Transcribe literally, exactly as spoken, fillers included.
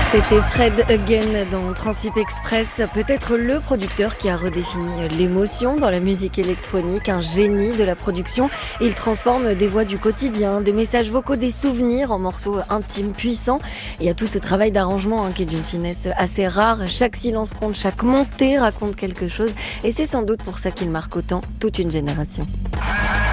C'était Fred Again dans Transip Express, peut-être le producteur qui a redéfini l'émotion dans la musique électronique, un génie de la production. Il transforme des voix du quotidien, des messages vocaux, des souvenirs en morceaux intimes, puissants. Il y a tout ce travail d'arrangement hein, qui est d'une finesse assez rare. Chaque silence compte, chaque montée raconte quelque chose et c'est sans doute pour ça qu'il marque autant toute une génération.